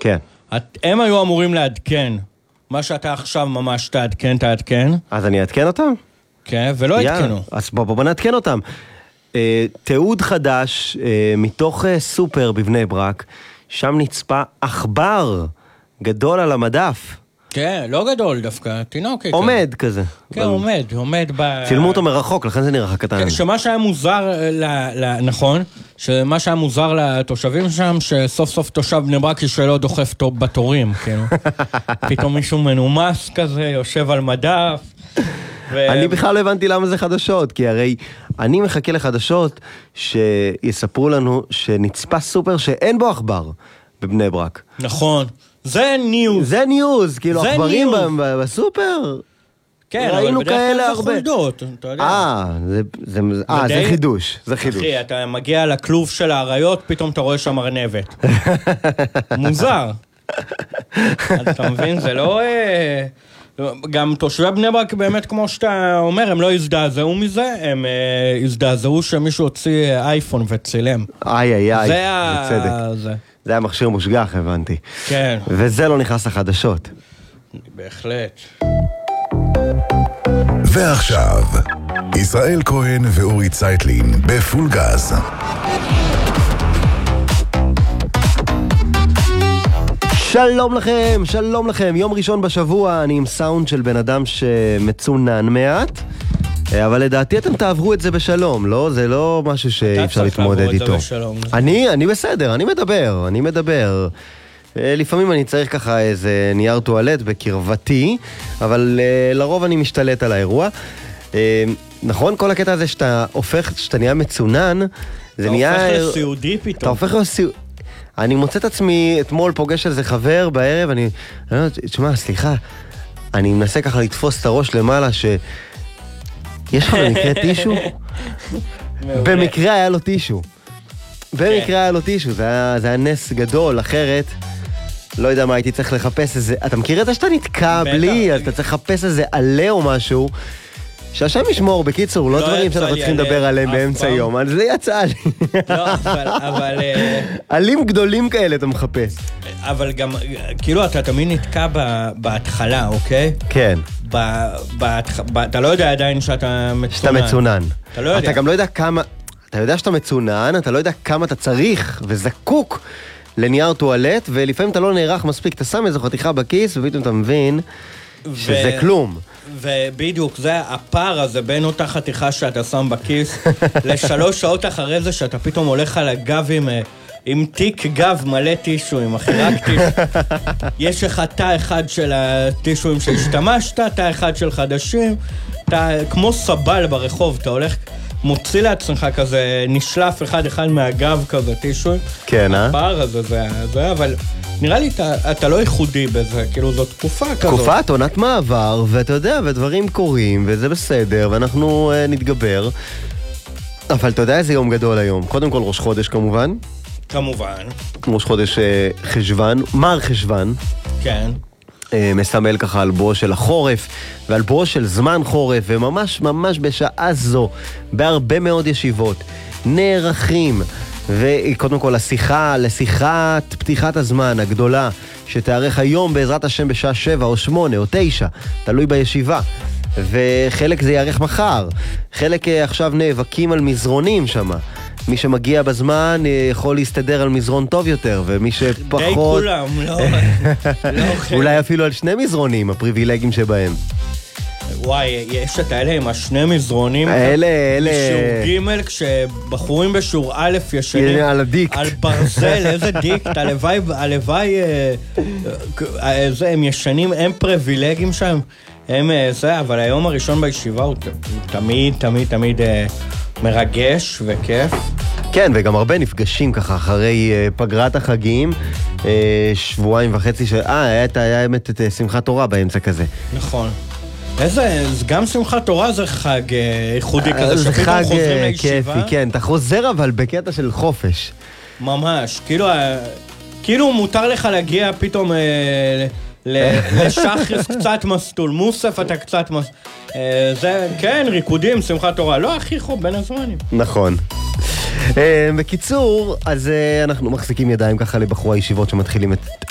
כן. הם היו אמורים לעדכן. מה שאתה עכשיו ממש תעדכן. אז אני אעדכן אותם? כן, ולא עדכנו. אז בוא נעדכן אותם. תיעוד חדש מתוך סופר בבני ברק, שם נצפה עכבר גדול על המדף. כן, לא גדול דווקא, תינוק. עומד כזה. כן, עומד צילמו אותו מרחוק, לכן זה נראה קטן. שמה שהיה מוזר, נכון, שמה שהיה מוזר לתושבים שם, שסוף סוף תושב בני ברק שלא דוחף בתורים, כאילו. פתאום מישהו מנומס כזה, יושב על מדף. אני בכלל לא הבנתי למה זה חדשות, כי הרי אני מחכה לחדשות שיספרו לנו שנצפה סופר שאין בו עכבר בבני ברק. נכון. זה ניוז, כאילו עכברים בסופר. כן, אבל בדרך כלל זה חולדות, אתה יודע. זה חידוש, זה חידוש. אחי, אתה מגיע לכלוב של האריות, פתאום אתה רואה שם ארנבת. מוזר. אז אתה מבין, זה לא... גם תושבי בני ברק באמת, כמו שאתה אומר, הם לא הזדעזעו מזה, הם הזדעזעו שמישהו הוציא אייפון וצילם. בצדק. זה היה מכשיר מושגח, הבנתי. כן. וזה לא נכנס לחדשות. בהחלט. ועכשיו, ישראל כהן ואורי צייטלין בפול גז. שלום לכם, יום ראשון בשבוע, אני עם סאונד של בן אדם שמצונן מעט, אבל לדעתי אתם תעברו את זה בשלום, לא? זה לא משהו שאי אפשר להתמודד איתו. אני בסדר, אני מדבר. לפעמים אני צריך ככה איזה נייר טואלט בקרבתי, אבל לרוב אני משתלט על האירוע. נכון, כל הקטע הזה שאתה נהיה מצונן, זה נהיה... אתה הופך לסיעודי פתאום. אתה הופך לסיעודי. אני מוצא את עצמי, אתמול פוגש איזה חבר בערב, אני אומר, תשמע, סליחה, אני מנסה ככה לתפוס את הראש למעלה, יש לך במקרה טישו? במקרה היה לו טישו. זה היה נס גדול, אחרת, לא יודע מה, הייתי צריך לחפש איזה, אתה מכיר את זה שאתה נתקע בלי, אתה צריך לחפש איזה עלה או משהו, שהשם ישמור, בקיצור, לא דברים שאנחנו צריכים לדבר עליהם באמצע יום, אז זה יצא לי. לא, אבל... עלים גדולים כאלה אתה מחפש. אבל גם, כאילו, אתה תמיד נתקע בהתחלה, אוקיי? כן. אתה לא יודע עדיין שאתה מצונן. שאתה מצונן. אתה לא יודע. אתה גם לא יודע כמה... אתה יודע שאתה מצונן, אתה לא יודע כמה אתה צריך וזקוק לנייר טואלט, ולפעמים אתה לא נערך מספיק, אתה שם איזו חתיכה בכיס, ופתאום אתה מבין שזה כלום. ובדיוק, זה הפער הזה בין אותה חתיכה שאתה שם בכיס, ל3 שעות אחרי זה שאתה פתאום הולך על הגב עם תיק גב מלא טישויים, אחי, רק טישו. יש לך תא אחד של הטישויים שהשתמשת, תא אחד של חדשים, כמו סבל ברחוב, אתה הולך... מוציא לעצמך כזה, נשלף אחד מהגב כזה, טישוי. כן, הפער הזה, זה, אבל נראה לי אתה לא ייחודי בזה, כאילו זו תקופה כזאת. תקופת עונת מעבר, ואתה יודע, ודברים קורים, וזה בסדר, ואנחנו נתגבר. אבל אתה יודע איזה יום גדול היום? קודם כל ראש חודש כמובן. כמובן. ראש חודש חשבן, מר חשבן. כן. מסמל ככה על בואו של החורף ועל בואו של זמן חורף, וממש ממש בשעה זו בהרבה מאוד ישיבות נערכים, וקודם כל לשיחת פתיחת הזמן הגדולה שתארך היום בעזרת השם בשעה 7 או 8 או 9, תלוי בישיבה, וחלק זה יארך מחר, חלק עכשיו נאבקים על מזרונים שמה. מי שמגיע בזמן יכול להסתדר על מזרון טוב יותר, ומי שפחות... די כולם, לא אולי אפילו על 2 מזרונים, הפריבילגים שבהם. וואי, יש את האלה עם 2 מזרונים. אלה... בשיעור ג' כשבחורים בשיעור א' ישנים... על הדיק. על ברזל, איזה דיק, הלוואי... הם ישנים, הם פריבילגים שם. אבל היום הראשון בישיבה הוא תמיד מרגש וכיף. כן, וגם הרבה נפגשים ככה אחרי פגרת החגים, 1.5 שבועות, היה באמת את שמחת תורה באמצע כזה. נכון. גם שמחת תורה זה חג ייחודי כזה, שפתאום חוזרים לישיבה. כיפי, כן, אתה חוזר אבל בקטע של חופש. ממש, כאילו מותר לך להגיע פתאום לשחרס קצת מסטול, מוסף אתה קצת זה, כן, ריקודים, שמחת תורה, לא הכי חוב בין הזמנים. נכון. בקיצור, אז אנחנו מחזיקים ידיים ככה לבחורי הישיבות שמתחילים את